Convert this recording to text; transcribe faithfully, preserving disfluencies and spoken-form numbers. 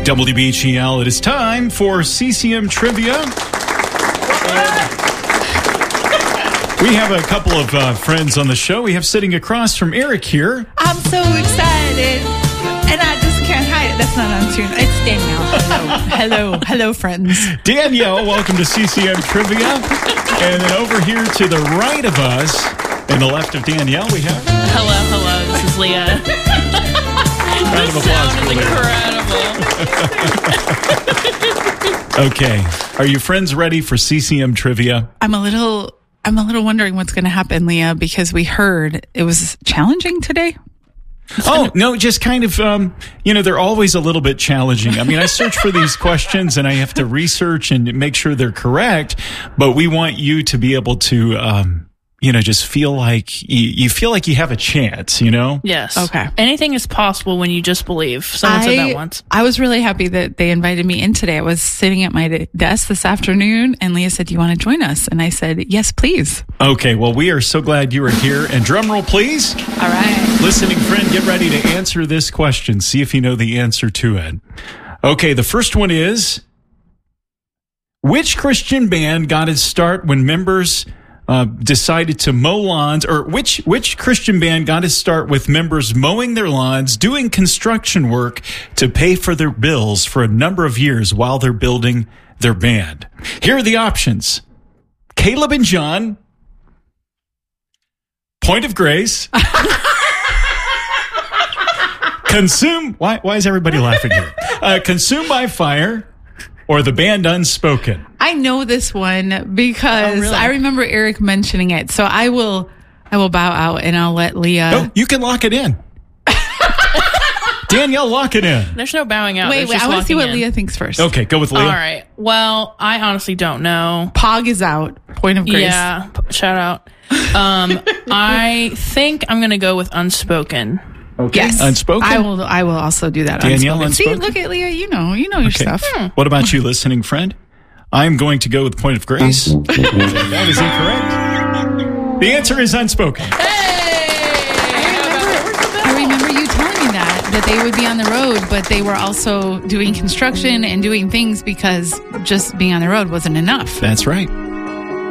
W B H E L, it is time for C C M Trivia. We have a couple of uh, friends on the show. We have sitting across from Eric here. I'm so excited, and I just can't hide it. That's not on tune. It's Danielle. Hello. Hello. Hello, friends. Danielle, welcome to C C M Trivia. And then over here to the right of us, and the left of Danielle, we have... Hello, hello. This is Leah. Round of applause for Leah. Okay. Are you friends ready for C C M Trivia? I'm a little... I'm a little wondering what's going to happen, Leah, because we heard it was challenging today. Oh, no, just kind of, um, you know, they're always a little bit challenging. I mean, I search for these questions and I have to research and make sure they're correct, but we want you to be able to, um, you know, just feel like you, you feel like you have a chance, you know? Yes. Okay. Anything is possible when you just believe. Someone I, said that once. I was really happy that they invited me in today. I was sitting at my de- desk this afternoon, and Leah said, "Do you want to join us?" And I said, "Yes, please." Okay, well, we are so glad you are here. And drum roll, please. All right. Listening friend, get ready to answer this question. See if you know the answer to it. Okay, the first one is, which Christian band got its start when members uh, decided to mow lawns, or which which Christian band got its start with members mowing their lawns, doing construction work to pay for their bills for a number of years while they're building their band? Here are the options. Caleb and John, Point of Grace, Consume, why, why is everybody laughing here? Uh, Consumed by Fire, or the band Unspoken? I know this one because Oh, really? I remember Eric mentioning it. So I will, I will bow out and I'll let Leah. Oh, you can lock it in. Danielle, lock it in. There's no bowing out. Wait, There's wait. just I want to see what locking in. Leah thinks first. Okay, go with Leah. All right. Well, I honestly don't know. Pog is out. Point of Grace. Yeah. p- Shout out. Um, I think I'm going to go with Unspoken. Okay. Yes. Unspoken? I will. I will also do that. Danielle, Unspoken. Unspoken? See, look at Leah. You know. You know your Okay. stuff. What about you, listening friend? I'm going to go with Point of Grace. That is incorrect. The answer is Unspoken. I remember you telling me that that they would be on the road, but they were also doing construction and doing things because just being on the road wasn't enough. That's right.